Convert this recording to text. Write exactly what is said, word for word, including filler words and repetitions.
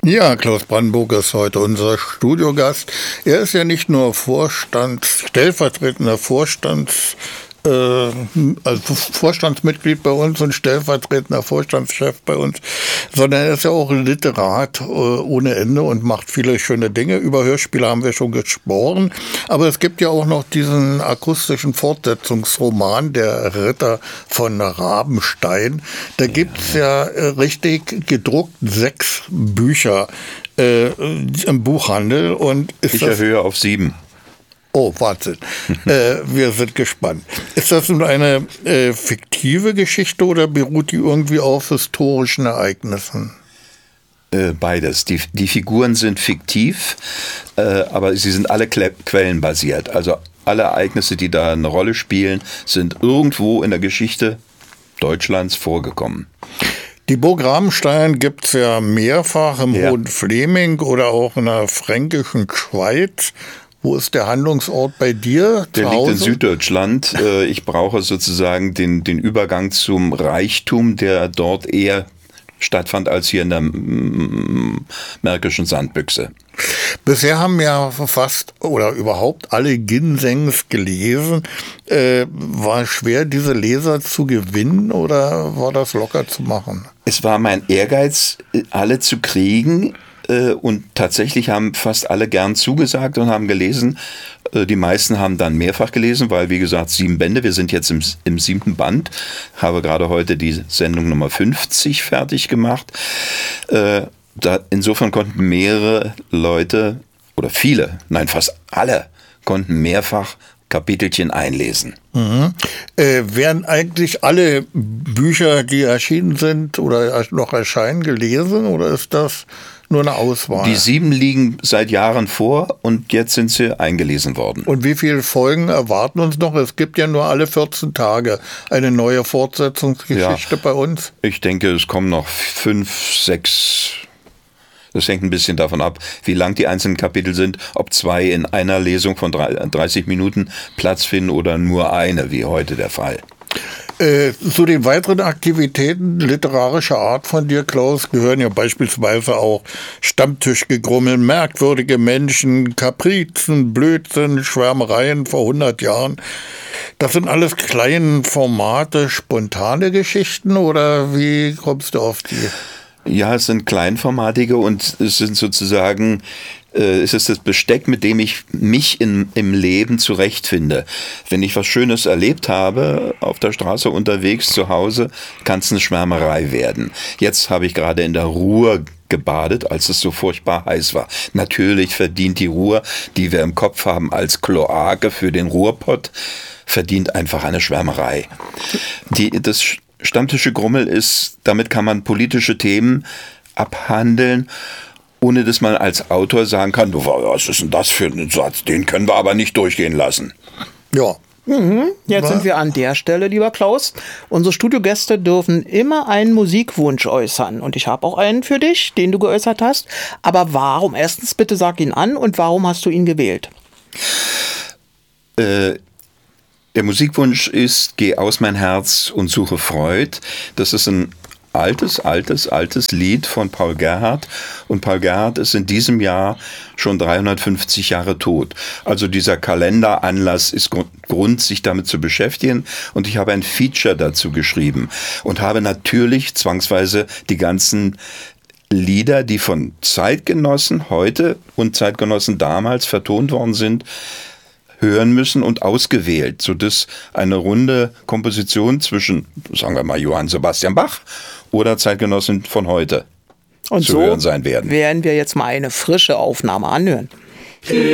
Ja, Klaus Brandenburg ist heute unser Studiogast. Er ist ja nicht nur Vorstands, stellvertretender Vorstands, äh, also Vorstandsmitglied bei uns und stellvertretender Vorstandschef bei uns, sondern er ist ja auch Literat äh, ohne Ende und macht viele schöne Dinge. Über Hörspiele haben wir schon gesprochen, aber es gibt ja auch noch diesen akustischen Fortsetzungsroman, Der Ritter von Rabenstein. Da gibt's ja äh, richtig gedruckt sechs Bücher äh, im Buchhandel. Und ist ich das erhöhe auf sieben. Oh, Wahnsinn. äh, wir sind gespannt. Ist das nun eine äh, fiktive Geschichte oder beruht die irgendwie auf historischen Ereignissen? Äh, beides. Die, die Figuren sind fiktiv, äh, aber sie sind alle Kle- quellenbasiert. Also alle Ereignisse, die da eine Rolle spielen, sind irgendwo in der Geschichte Deutschlands vorgekommen. Die Burg Rabenstein gibt es ja mehrfach im Ja. Hohen Fleming oder auch in der fränkischen Schweiz. Wo ist der Handlungsort bei dir? Der zu liegt Hause? in Süddeutschland. Äh, Ich brauche sozusagen den, den Übergang zum Reichtum, der dort eher stattfand als hier in der mm, märkischen Sandbüchse. Bisher haben ja fast oder überhaupt alle Ginsengs gelesen. Äh, war es schwer, diese Leser zu gewinnen oder war das locker zu machen? Es war mein Ehrgeiz, alle zu kriegen. Und tatsächlich haben fast alle gern zugesagt und haben gelesen. Die meisten haben dann mehrfach gelesen, weil, wie gesagt, sieben Bände. Wir sind jetzt im, im siebten Band. Habe gerade heute die Sendung Nummer fünfzig fertig gemacht. Äh, da, insofern konnten mehrere Leute, oder viele, nein, fast alle, konnten mehrfach Kapitelchen einlesen. Mhm. Äh, werden eigentlich alle Bücher, die erschienen sind oder noch erscheinen, gelesen oder ist das nur eine Auswahl? Die sieben liegen seit Jahren vor und jetzt sind sie eingelesen worden. Und wie viele Folgen erwarten uns noch? Es gibt ja nur alle vierzehn Tage eine neue Fortsetzungsgeschichte Ja, bei uns. Ich denke, es kommen noch fünf, sechs. Das hängt ein bisschen davon ab, wie lang die einzelnen Kapitel sind, ob zwei in einer Lesung von dreißig Minuten Platz finden oder nur eine, wie heute der Fall. Äh, zu den weiteren Aktivitäten literarischer Art von dir, Klaus, gehören ja beispielsweise auch Stammtischgegrummel, merkwürdige Menschen, Kaprizen, Blödsinn, Schwärmereien vor hundert Jahren. Das sind alles kleine Formate, spontane Geschichten oder wie kommst du auf die? Ja, es sind kleinformatige und es sind sozusagen, äh, es ist das Besteck, mit dem ich mich in, im Leben zurechtfinde. Wenn ich was Schönes erlebt habe, auf der Straße unterwegs, zu Hause, kann es eine Schwärmerei werden. Jetzt habe ich gerade in der Ruhr gebadet, als es so furchtbar heiß war. Natürlich verdient die Ruhr, die wir im Kopf haben als Kloake für den Ruhrpott, verdient einfach eine Schwärmerei. Die, das Stammtische Grummel ist, damit kann man politische Themen abhandeln, ohne dass man als Autor sagen kann, was ist denn das für ein Satz, den können wir aber nicht durchgehen lassen. Ja. Mhm. Jetzt Was? sind wir an der Stelle, lieber Klaus. Unsere Studiogäste dürfen immer einen Musikwunsch äußern. Und ich habe auch einen für dich, den du geäußert hast. Aber warum? Erstens, bitte sag ihn an und warum hast du ihn gewählt? Äh, Der Musikwunsch ist, geh aus mein Herz und suche Freud. Das ist ein altes, altes, altes Lied von Paul Gerhardt. Und Paul Gerhardt ist in diesem Jahr schon dreihundertfünfzig Jahre tot. Also dieser Kalenderanlass ist Grund, sich damit zu beschäftigen. Und ich habe ein Feature dazu geschrieben und habe natürlich zwangsweise die ganzen Lieder, die von Zeitgenossen heute und Zeitgenossen damals vertont worden sind, hören müssen und ausgewählt, sodass eine runde Komposition zwischen, sagen wir mal, Johann Sebastian Bach oder Zeitgenossen von heute Und zu so hören sein werden. werden wir jetzt mal eine frische Aufnahme anhören.